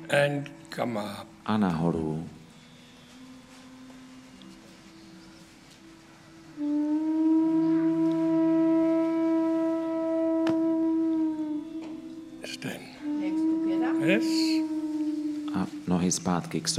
and come up. A nahoru. Stand. Yes. A nohy zpátky k